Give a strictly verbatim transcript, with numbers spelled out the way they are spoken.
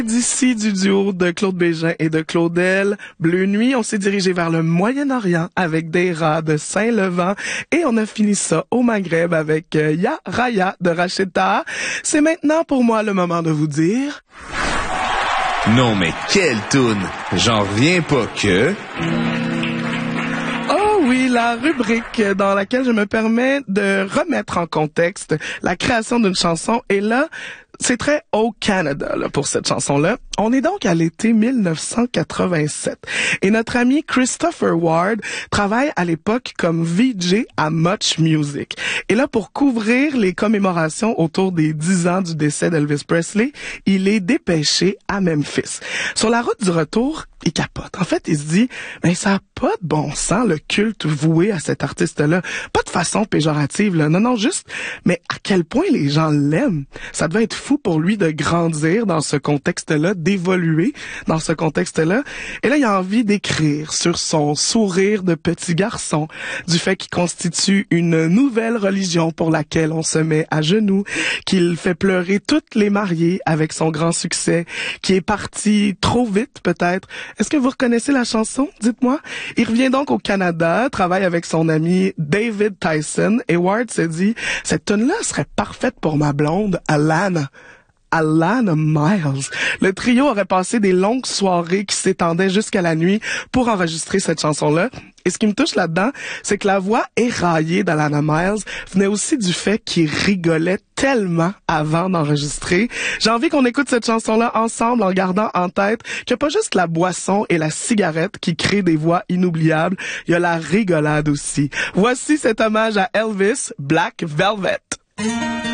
D'ici du duo de Claude Bégin et de Claudel, Bleu Nuit, on s'est dirigé vers le Moyen-Orient avec des rats de Saint-Levant et on a fini ça au Maghreb avec euh, Ya Raya de Rachid Taha. C'est maintenant pour moi le moment de vous dire... Non mais quelle toune! J'en reviens pas que... Oh oui, la rubrique dans laquelle je me permets de remettre en contexte la création d'une chanson. Et là, c'est très au Canada là, pour cette chanson-là. On est donc à l'été mille neuf cent quatre-vingt-sept. Et notre ami Christopher Ward travaille à l'époque comme V J à Much Music. Et là, pour couvrir les commémorations autour des dix ans du décès d'Elvis Presley, il est dépêché à Memphis. Sur la route du retour, il capote. En fait, il se dit, ben ça a pas de bon sens le culte voué à cet artiste-là. Pas de façon péjorative, là. Non, non, juste, mais à quel point les gens l'aiment. Ça devait être fou pour lui de grandir dans ce contexte-là, d'évoluer dans ce contexte-là. Et là, il a envie d'écrire sur son sourire de petit garçon, du fait qu'il constitue une nouvelle religion pour laquelle on se met à genoux, qu'il fait pleurer toutes les mariées avec son grand succès, qui est parti trop vite peut-être. Est-ce que vous reconnaissez la chanson? Dites-moi. Il revient donc au Canada, travaille avec son ami David Tyson, et Ward se dit, cette tune-là serait parfaite pour ma blonde, Alana. Alana Miles. Le trio aurait passé des longues soirées qui s'étendaient jusqu'à la nuit pour enregistrer cette chanson-là. Et ce qui me touche là-dedans, c'est que la voix éraillée d'Alana Miles venait aussi du fait qu'il rigolait tellement avant d'enregistrer. J'ai envie qu'on écoute cette chanson-là ensemble en gardant en tête qu'il n'y a pas juste la boisson et la cigarette qui créent des voix inoubliables, il y a la rigolade aussi. Voici cet hommage à Elvis, Black Velvet.